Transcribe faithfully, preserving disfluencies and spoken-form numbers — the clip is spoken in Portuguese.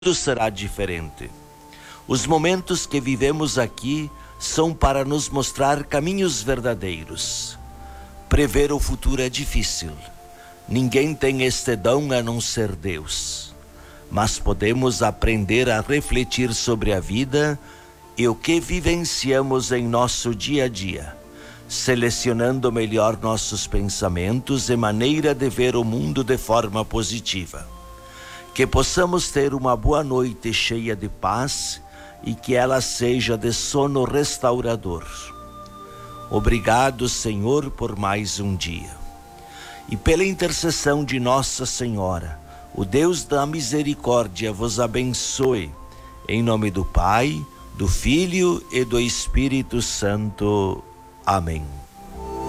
tudo será diferente. Os momentos que vivemos aqui são para nos mostrar caminhos verdadeiros. Prever o futuro é difícil. Ninguém tem este dom a não ser Deus. Mas podemos aprender a refletir sobre a vida e o que vivenciamos em nosso dia a dia, selecionando melhor nossos pensamentos e maneira de ver o mundo de forma positiva. Que possamos ter uma boa noite cheia de paz e que ela seja de sono restaurador. Obrigado, Senhor, por mais um dia. E pela intercessão de Nossa Senhora, o Deus da misericórdia vos abençoe. Em nome do Pai, do Filho e do Espírito Santo. Amém.